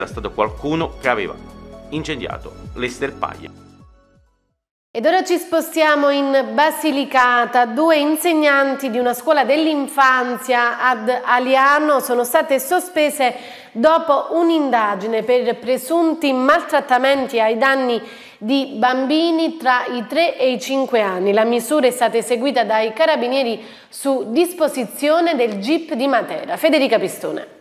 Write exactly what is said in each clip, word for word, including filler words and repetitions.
stato qualcuno che aveva incendiato le sterpaglie. Ed ora ci spostiamo in Basilicata. Due insegnanti di una scuola dell'infanzia ad Aliano sono state sospese dopo un'indagine per presunti maltrattamenti ai danni di bambini tra i tre e i cinque anni. La misura è stata eseguita dai carabinieri su disposizione del G I P di Matera. Federica Pistone.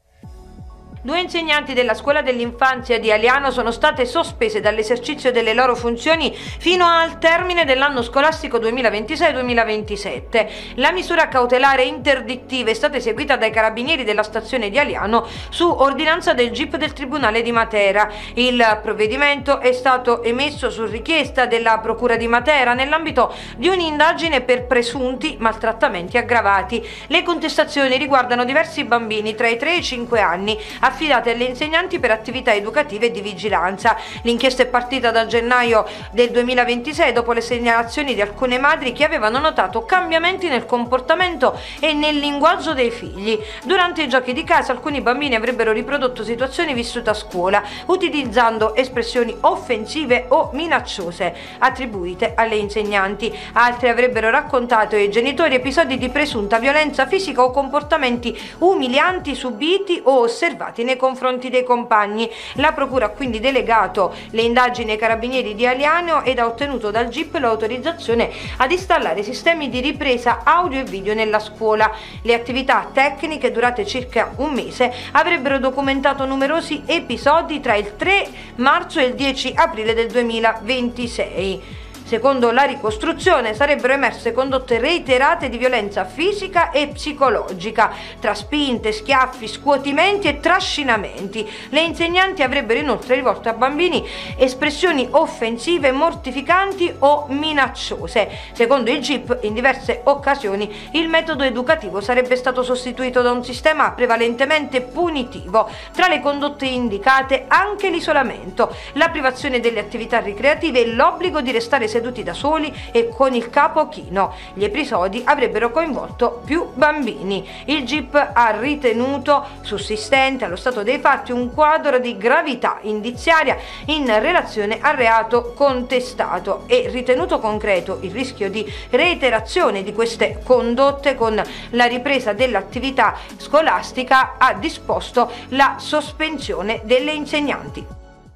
Due insegnanti della scuola dell'infanzia di Aliano sono state sospese dall'esercizio delle loro funzioni fino al termine dell'anno scolastico duemilaventisei duemilaventisette. La misura cautelare interdittiva è stata eseguita dai carabinieri della stazione di Aliano su ordinanza del G I P del Tribunale di Matera. Il provvedimento è stato emesso su richiesta della Procura di Matera nell'ambito di un'indagine per presunti maltrattamenti aggravati. Le contestazioni riguardano diversi bambini tra i tre e i cinque anni affidate alle insegnanti per attività educative e di vigilanza. L'inchiesta è partita da gennaio del duemilaventisei dopo le segnalazioni di alcune madri che avevano notato cambiamenti nel comportamento e nel linguaggio dei figli. Durante i giochi di casa alcuni bambini avrebbero riprodotto situazioni vissute a scuola utilizzando espressioni offensive o minacciose attribuite alle insegnanti. Altri avrebbero raccontato ai genitori episodi di presunta violenza fisica o comportamenti umilianti subiti o osservati nei confronti dei compagni. La procura ha quindi delegato le indagini ai carabinieri di Aliano ed ha ottenuto dal G I P l'autorizzazione ad installare sistemi di ripresa audio e video nella scuola. Le attività tecniche, durate circa un mese, avrebbero documentato numerosi episodi tra il tre marzo e il dieci aprile del duemilaventisei. Secondo la ricostruzione sarebbero emerse condotte reiterate di violenza fisica e psicologica, tra spinte, schiaffi, scuotimenti e trascinamenti. Le insegnanti avrebbero inoltre rivolto a bambini espressioni offensive, mortificanti o minacciose. Secondo il G I P, in diverse occasioni il metodo educativo sarebbe stato sostituito da un sistema prevalentemente punitivo. Tra le condotte indicate anche l'isolamento, la privazione delle attività ricreative e l'obbligo di restare seduti seduti da soli e con il capo chino. Gli episodi avrebbero coinvolto più bambini. Il G I P ha ritenuto sussistente allo stato dei fatti un quadro di gravità indiziaria in relazione al reato contestato e ritenuto concreto il rischio di reiterazione di queste condotte con la ripresa dell'attività scolastica, ha disposto la sospensione delle insegnanti.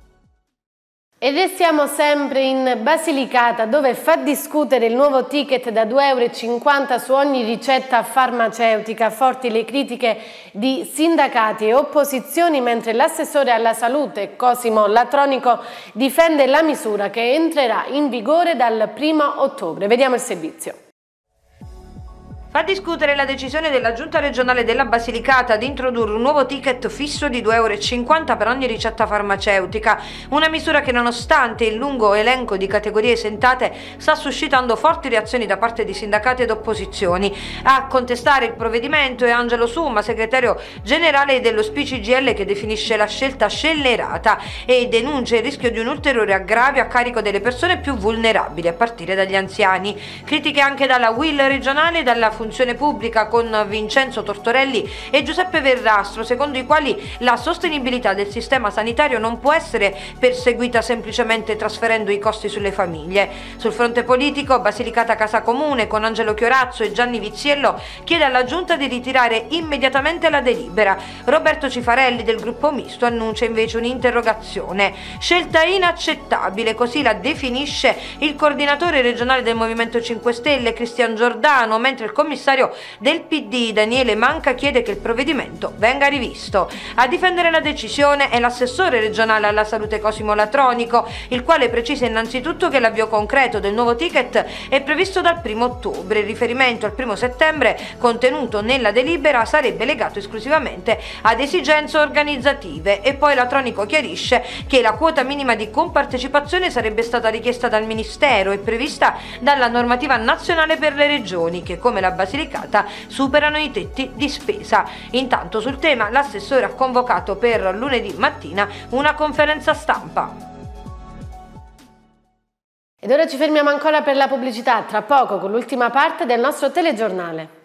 E restiamo sempre in Basilicata, dove fa discutere il nuovo ticket da due e cinquanta euro su ogni ricetta farmaceutica. Forti le critiche di sindacati e opposizioni, mentre l'assessore alla salute Cosimo Latronico difende la misura che entrerà in vigore dal primo ottobre. Vediamo il servizio. Fa discutere la decisione della Giunta regionale della Basilicata di introdurre un nuovo ticket fisso di due e cinquanta euro per ogni ricetta farmaceutica, una misura che nonostante il lungo elenco di categorie esentate sta suscitando forti reazioni da parte di sindacati ed opposizioni. A contestare il provvedimento è Angelo Summa, segretario generale dello S P C G L, che definisce la scelta scellerata e denuncia il rischio di un ulteriore aggravio a carico delle persone più vulnerabili, a partire dagli anziani. Critiche anche dalla U I L regionale e dalla Funzione Pubblica con Vincenzo Tortorelli e Giuseppe Verrastro, secondo i quali la sostenibilità del sistema sanitario non può essere perseguita semplicemente trasferendo i costi sulle famiglie. Sul fronte politico, Basilicata Casa Comune con Angelo Chiorazzo e Gianni Viziello chiede alla Giunta di ritirare immediatamente la delibera. Roberto Cifarelli del gruppo misto annuncia invece un'interrogazione. Scelta inaccettabile, così la definisce il coordinatore regionale del Movimento cinque Stelle Cristian Giordano, mentre il commissario del P D Daniele Manca chiede che il provvedimento venga rivisto. A difendere la decisione è l'assessore regionale alla salute Cosimo Latronico, il quale precisa innanzitutto che l'avvio concreto del nuovo ticket è previsto dal primo ottobre. Il riferimento al primo settembre contenuto nella delibera sarebbe legato esclusivamente ad esigenze organizzative. E poi Latronico chiarisce che la quota minima di compartecipazione sarebbe stata richiesta dal Ministero e prevista dalla normativa nazionale per le regioni, che come la Basilicata superano i tetti di spesa. Intanto sul tema l'assessore ha convocato per lunedì mattina una conferenza stampa. Ed ora ci fermiamo ancora per la pubblicità, tra poco con l'ultima parte del nostro telegiornale.